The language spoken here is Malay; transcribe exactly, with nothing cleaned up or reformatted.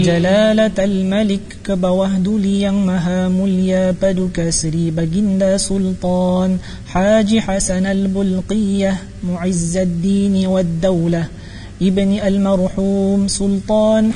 Jalalatal Malik, ke bawah duli yang maha mulia Paduka Sri Baginda Sultan Haji Hasan Al-Bulqiyah Mu'izzaddin wad Daulah Ibni Al-Marhum Sultan